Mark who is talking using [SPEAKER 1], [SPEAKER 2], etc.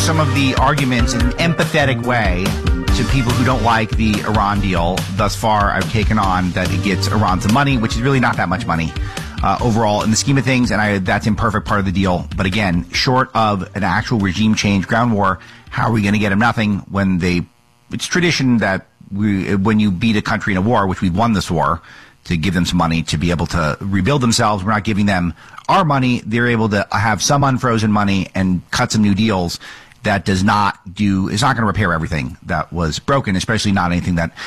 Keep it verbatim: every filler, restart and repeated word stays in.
[SPEAKER 1] some of the arguments in an empathetic way to people who don't like the Iran deal. Thus far, I've taken on that it gets Iran some money, which is really not that much money uh, overall in the scheme of things, and I, that's imperfect part of the deal. But again, short of an actual regime change, ground war, how are we going to get them nothing when they? It's tradition that we, when you beat a country in a war, which we've won this war, to give them some money to be able to rebuild themselves. We're not giving them our money. They're able to have some unfrozen money and cut some new deals. That does not do, it's not going to repair everything that was broken, especially not anything that